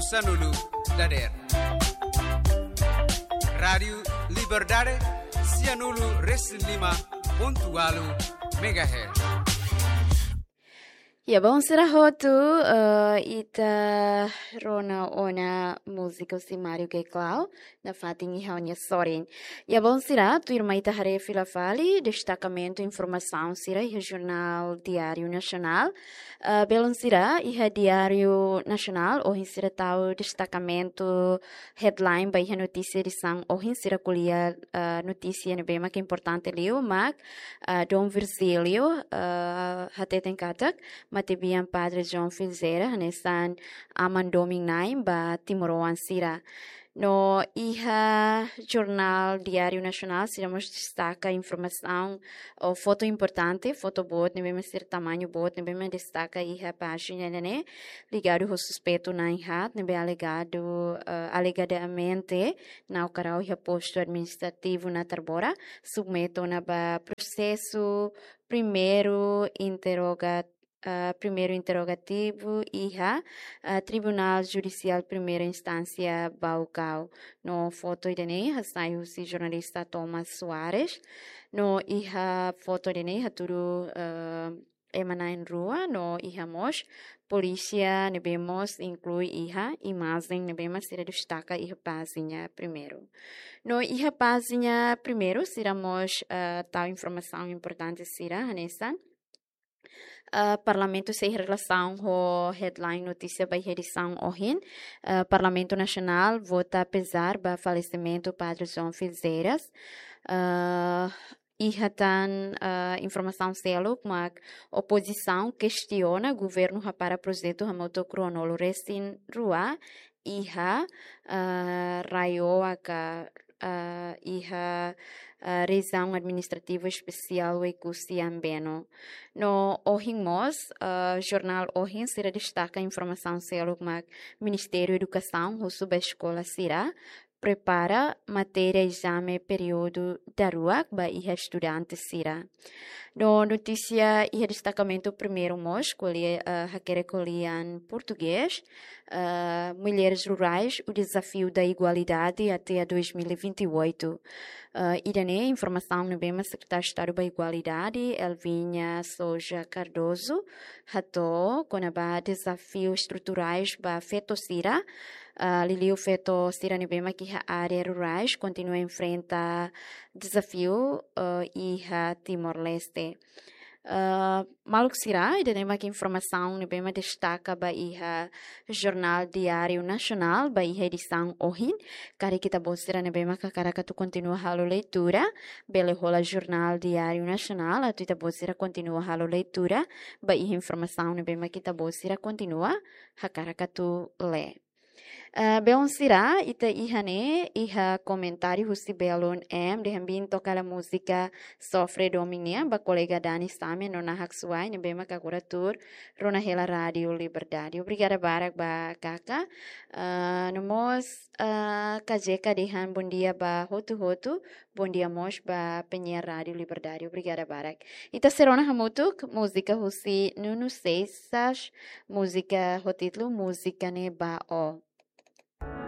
Sanulu Dader. Rádio Liberdade, Cianulu Res5.8 MHz. Ya bom será hotu ita rona ona música si Mário Geclau na fatin e haunia sorin. Ya bom será tu irmã ita hare filafali destacamento informação sira e jornal Diário Nacional. Belon sira e Diário Nacional o sira tau destacamento headline by notícia de sang o sira kulia notícia ne bema que importante liu mag Dom Virgílio hateten katak matibian Padre John Filzera hanesan aman domingnay ba Timoroan sira. No iha jornal Diário Nacional sira mas destaca informação o foto importante, foto bot, nebe ser tamanho bot, nebe destaca iha página né ligado ao suspeito na iha, nebe alegadamente na ocarau iha posto administrativo na Tarbora, submeto na ba processo primeiro interrogativo IHA, Tribunal Judicial Primeira Instância Baucau. No foto idene, saiu o jornalista Thomas Soares. No IHA foto idene, tudo emana em rua. No IHA mos, polícia, nebemos, inclui IHA, imagem, nebemos, será destaca IHA página primeiro. No IHA página primeiro, seramos tal informação importante, será, Hanessan. Parlamento sem relação com headline notícia by edição ohin. Parlamento Nacional vota apesar do falecimento do Padre João Filzeiras. E hatan informação selo, mas oposição questiona governo para projeto hamoto cronolo restin rua iha raioa ka iha revisão administrativa especial o Ecustian Beno. No Ohimos, jornal Ohim será destaca a informação selo mas Ministério da Educação, o subescola será prepara matéria exame período da rua para estudante será. No notícia e destacamento primeiro mos colhe recolhiam português mulheres rurais o desafio da igualdade até 2028. Idane informação no bem secretário de Estado da Igualdade Elvinha Soja Cardoso hato com a desafios estruturais para feto sira Liliu feto sira no bem que a área rurais continua a enfrentar desafio e a Timor-Leste. Maluk sira, idane que informação no bem destaca ba iha jornal Diário Nacional ba iha edição ohin, kari kita bosira no bem que cara tu continua halo leitura, bele rola jornal Diário Nacional, a tu ita bosira continua halo leitura, ba iha informação no bem que kita bosira continua, hakara tu le. Beon sira ita ihane iha comentário husi belon de hambin tocar a música Sofre Dominia ba colega Dani Same no nahak suai ne bema kakuratur rona hela Rádio Liberdade. Obrigada barak ba kaka. Nomos kajeka dehan bom dia ba hotu bom dia mos ba penyiar Rádio Liberdade. Obrigada barak. Ita serona hamutuk música husi nunu seisas música hotitlu música ne ba o.